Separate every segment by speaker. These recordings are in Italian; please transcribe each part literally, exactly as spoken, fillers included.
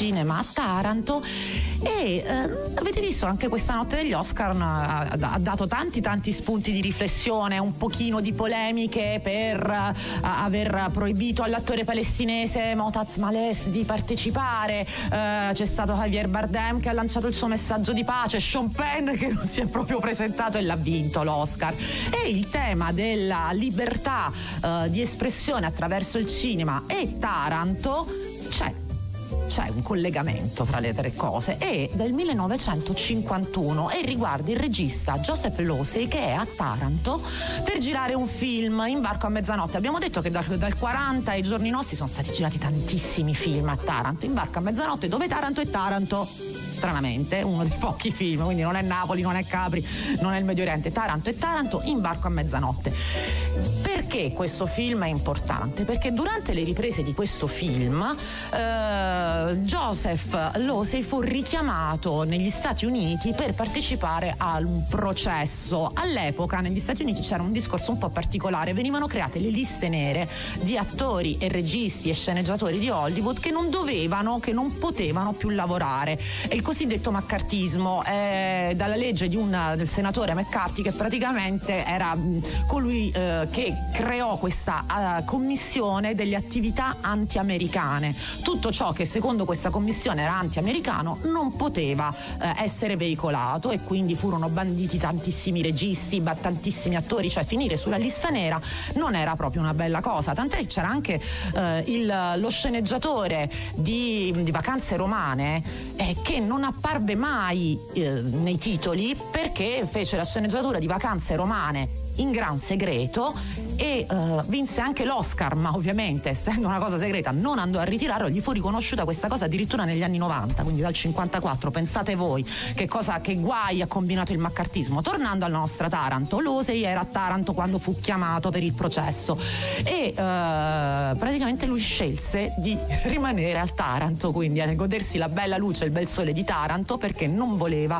Speaker 1: cinema a Taranto e eh, avete visto anche questa notte degli Oscar ha, ha dato tanti tanti spunti di riflessione, un pochino di polemiche per uh, aver proibito all'attore palestinese Motaz Males di partecipare, uh, c'è stato Javier Bardem che ha lanciato il suo messaggio di pace, Sean Penn che non si è proprio presentato e l'ha vinto l'Oscar, e il tema della libertà uh, di espressione attraverso il cinema e Taranto c'è c'è un collegamento fra le tre cose, è del millenovecentocinquantuno e riguarda il regista Joseph Losey che è a Taranto per girare un film, In varco a mezzanotte. Abbiamo detto che dal, dal quaranta ai giorni nostri sono stati girati tantissimi film a Taranto. In varco a mezzanotte, dove Taranto è Taranto, stranamente, uno dei pochi film, quindi non è Napoli, non è Capri, non è il Medio Oriente, Taranto è Taranto, In varco a mezzanotte. Perché questo film è importante? Perché durante le riprese di questo film eh, Joseph Losey fu richiamato negli Stati Uniti per partecipare a un processo. All'epoca negli Stati Uniti c'era un discorso un po' particolare, venivano create le liste nere di attori e registi e sceneggiatori di Hollywood che non dovevano, che non potevano più lavorare. È il cosiddetto maccartismo, eh, dalla legge di un, del senatore McCarthy, che praticamente era mh, colui eh, che creò questa uh, commissione delle attività anti-americane. Tutto ciò che secondo questa commissione era anti-americano non poteva eh, essere veicolato, e quindi furono banditi tantissimi registi, tantissimi attori, cioè finire sulla lista nera non era proprio una bella cosa, tant'è che c'era anche eh, il, lo sceneggiatore di, di Vacanze Romane eh, che non apparve mai eh, nei titoli perché fece la sceneggiatura di Vacanze Romane in gran segreto e uh, vinse anche l'Oscar, ma ovviamente essendo una cosa segreta non andò a ritirarlo, gli fu riconosciuta questa cosa addirittura negli anni novanta, quindi dal cinquantaquattro. Pensate voi che cosa, che guai ha combinato il maccartismo. Tornando alla nostra Taranto, Losey era a Taranto quando fu chiamato per il processo e uh, praticamente lui scelse di rimanere a Taranto, quindi a godersi la bella luce e il bel sole di Taranto, perché non voleva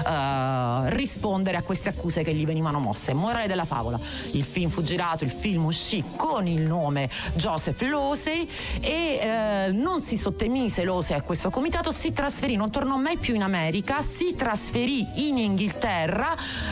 Speaker 1: uh, rispondere a queste accuse che gli venivano mosse. Morale della favola: il film fu girato, il film uscì con il nome Joseph Losey e eh, non si sottomise Losey a questo comitato, si trasferì, non tornò mai più in America, si trasferì in Inghilterra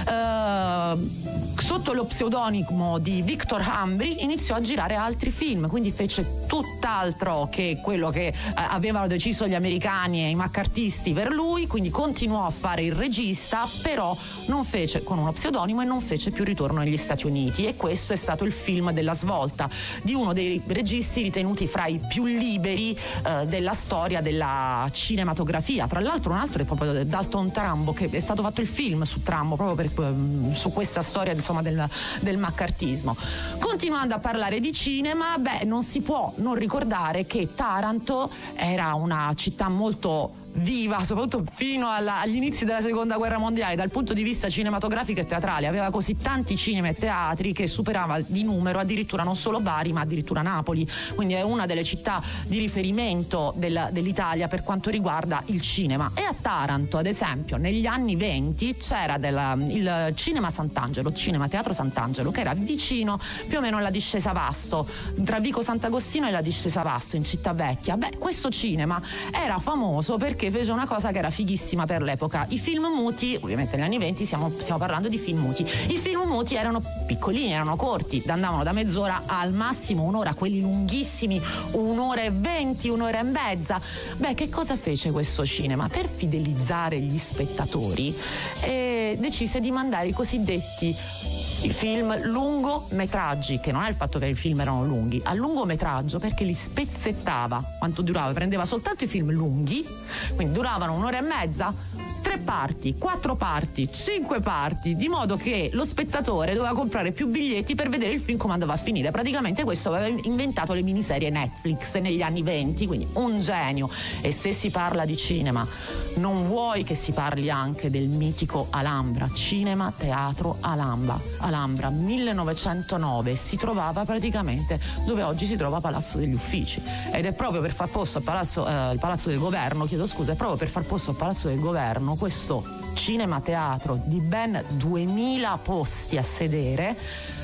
Speaker 1: eh, sotto lo pseudonimo di Victor Humphrey, iniziò a girare altri film, quindi fece tutt'altro che quello che eh, avevano deciso gli americani e i maccartisti per lui, quindi continuò a fare il regista, però non fece con uno pseudonimo e non fece più ritorno negli Stati Uniti, e questo è stato il film della svolta di uno dei registi ritenuti fra i più liberi eh, della storia della cinematografia. Tra l'altro un altro è proprio Dalton Trumbo, che è stato fatto il film su Trumbo proprio per, su questa storia insomma del, del maccartismo. Continuando a parlare di cinema, beh, non si può non ricordare che Taranto era una città molto viva, soprattutto fino alla, agli inizi della seconda guerra mondiale dal punto di vista cinematografico e teatrale. Aveva così tanti cinema e teatri che superava di numero addirittura non solo Bari ma addirittura Napoli, quindi è una delle città di riferimento del, dell'Italia per quanto riguarda il cinema. E a Taranto ad esempio negli anni venti c'era della, il cinema Sant'Angelo, cinema teatro Sant'Angelo, che era vicino più o meno alla discesa Vasto, tra Vico Sant'Agostino e la discesa Vasto in Città Vecchia. Beh, questo cinema era famoso perché fece una cosa che era fighissima per l'epoca: i film muti, ovviamente negli anni venti stiamo, stiamo parlando di film muti, i film muti erano piccolini, erano corti, andavano da mezz'ora al massimo un'ora, quelli lunghissimi un'ora e venti, un'ora e mezza. Beh, che cosa fece questo cinema? Per fidelizzare gli spettatori eh, decise di mandare i cosiddetti i film lungometraggi, che non è il fatto che i film erano lunghi, a lungometraggio perché li spezzettava. Quanto durava? Prendeva soltanto i film lunghi, quindi duravano un'ora e mezza, tre parti, quattro parti, cinque parti, di modo che lo spettatore doveva comprare più biglietti per vedere il film come andava a finire. Praticamente questo aveva inventato le miniserie Netflix negli anni venti, quindi un genio. E se si parla di cinema, non vuoi che si parli anche del mitico Alhambra, cinema teatro Alhambra, Alhambra millenovecentonove, si trovava praticamente dove oggi si trova Palazzo degli Uffici, ed è proprio per far posto al Palazzo, eh, il Palazzo del Governo, chiedo scusa, è proprio per far posto al Palazzo del Governo questo cinema teatro di ben duemila posti a sedere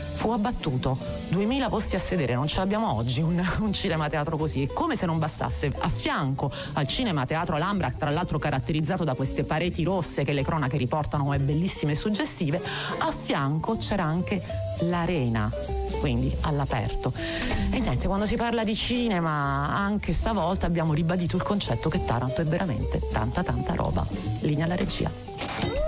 Speaker 1: fu abbattuto. duemila posti a sedere, non ce l'abbiamo oggi un, un cinema teatro così. E come se non bastasse, a fianco al cinema teatro Alhambra, tra l'altro caratterizzato da queste pareti rosse che le cronache riportano come bellissime e suggestive, a fianco c'era anche l'arena, quindi all'aperto. E niente, quando si parla di cinema, anche stavolta abbiamo ribadito il concetto che Taranto è veramente tanta tanta roba. Linea alla regia.